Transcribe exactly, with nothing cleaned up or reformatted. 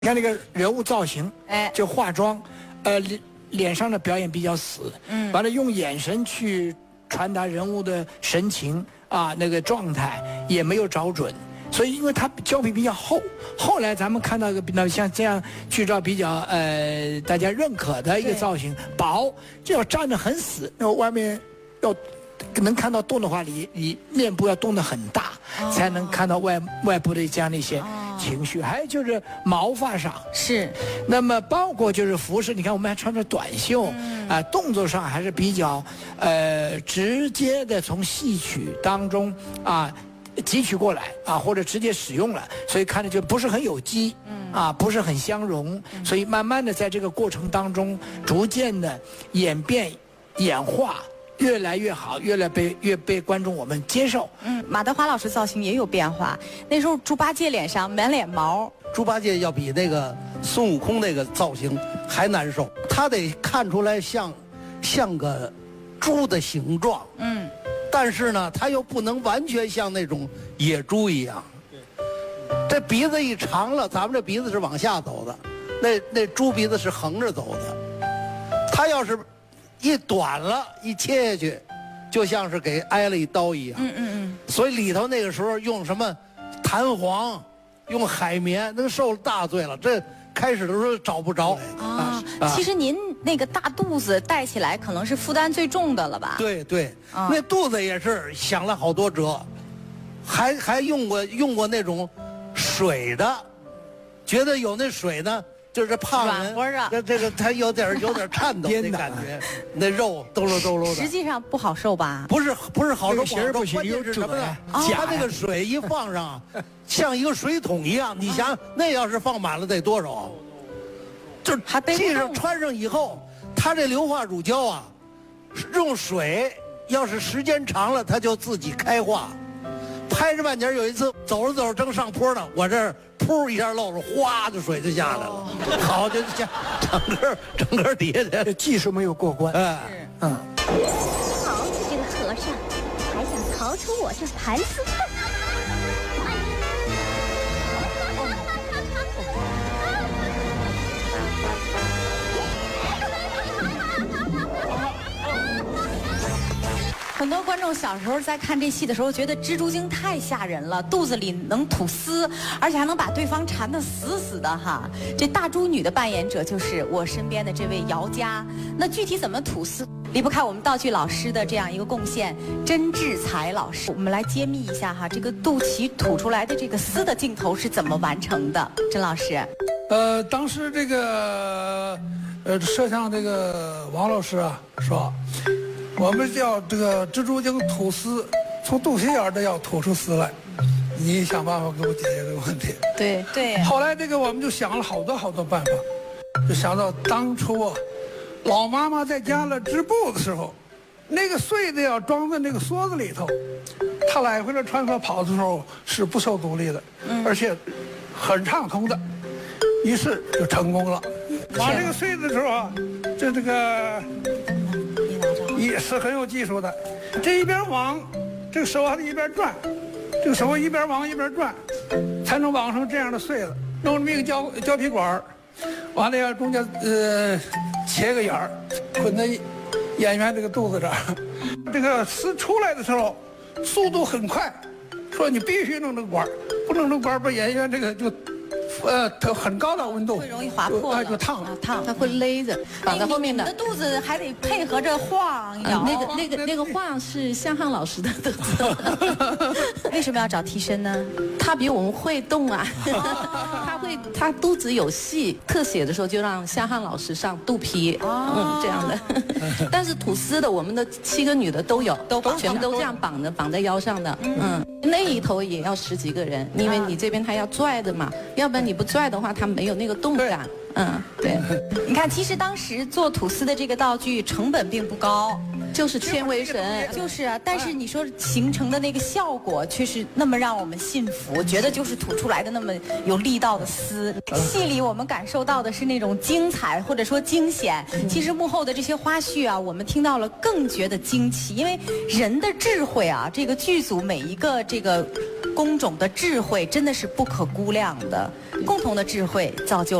你看那个人物造型， 哎， 就化妆，呃，脸脸上的表演比较死， 嗯， 完了用眼神去传达人物的神情啊，那个状态也没有找准，所以因为他胶皮比较厚，后来咱们看到一个比较像这样剧照比较呃大家认可的一个造型，薄，就要站得很死，那外面要能看到动的话，你你面部要动得很大，哦、才能看到外外部的这样的一些。哦情绪，还有就是毛发上是， 那么包括就是服饰，你看我们还穿着短袖，啊、嗯呃，动作上还是比较呃直接的从戏曲当中啊汲取过来啊，或者直接使用了，所以看着就不是很有机，嗯啊，不是很相容，嗯、所以慢慢的在这个过程当中，逐渐的演变演化。越来越好，越来被越被观众我们接受。 嗯，马德华老师造型也有变化。那时候猪八戒脸上满脸毛， 猪八戒要比那个孙悟空那个造型还难受，他得看出来像像个猪的形状。嗯，但是呢，他又不能完全像那种野猪一样。这鼻子一长了，咱们这鼻子是往下走的，那那猪鼻子是横着走的。他要是一短了，一切下去，就像是给挨了一刀一样。嗯嗯嗯。所以里头那个时候用什么弹簧，用海绵，那个受了大罪了。这开始的时候找不着。 啊，啊其实您那个大肚子带起来可能是负担最重的了吧？ 对对，啊、那肚子也是想了好多辙，还还用过用过那种水的，觉得有那水呢。就是胖人，这这个他有点有点颤抖那感觉，那肉抖搂抖搂的。 实际上不好受吧？ 不是不是好受， 形儿不行， 关键是什么呢？ 假他那个水一放上，像一个水桶一样。你想，那要是放满了得多少？就系上穿上以后，他这硫化乳胶啊，用水要是时间长了，它就自己开化。拍着半截有一次走着走着正上坡呢，我这噗一下漏了，哗的水就下来了，哦、好就下整个整个底下的技术没有过关。 哎， 嗯。 好，这个和尚还想逃出我这盘丝洞。 很多观众小时候在看这戏的时候，觉得蜘蛛精太吓人了，肚子里能吐丝，而且还能把对方缠得死死的哈。这大猪女的扮演者就是我身边的这位姚佳。那具体怎么吐丝，离不开我们道具老师的这样一个贡献，甄志才老师。我们来揭秘一下哈，这个肚脐吐出来的这个丝的镜头是怎么完成的？甄老师， 呃，当时这个呃摄像这个王老师啊说。我们叫这个蜘蛛精吐丝，从肚脐眼的要吐出丝来，你想办法给我解决这个问题。 对对。 后来这个我们就想了好多好多办法，就想到当初啊，老妈妈在家了织布的时候，那个穗子要装在那个梭子里头，她来回的穿梭跑的时候是不受阻力的，嗯、而且很畅通的，于是就成功了。绑这个穗子的时候啊，这这个。也是很有技术的，这一边网，这个手还得一边转，这个手一边网一边转，才能网成这样的穗子。弄这么一个胶胶皮管，完了要中间呃切个眼儿，捆在演员这个肚子这儿。这个丝出来的时候，速度很快，说你必须弄这个管，不弄这个管，把演员这个就。呃，它很高的温度会容易划破了， 就烫了，烫， 它会勒着，绑在后面的。 你的肚子还得配合着晃摇。 那个、那个、那个晃是向汉老师的动作。 为什么要找替身呢？ 他比我们会动啊，他会，他肚子有戏，特写的时候就让向汉老师上肚皮，嗯，这样的。但是吐丝的，我们的七个女的都有，都全部都这样绑着，绑在腰上的，嗯，那一头也要十几个人，因为你这边他要拽的嘛，要不然你不拽的话，他没有那个动感。嗯，对。 你看，其实当时做吐丝的这个道具成本并不高， 就是纤维绳， 就是啊，但是你说形成的那个效果却是那么让我们信服，觉得就是吐出来的那么有力道的丝。戏里我们感受到的是那种精彩或者说惊险，其实幕后的这些花絮啊，我们听到了更觉得惊奇，因为人的智慧啊，这个剧组每一个这个工种的智慧真的是不可估量的，共同的智慧造就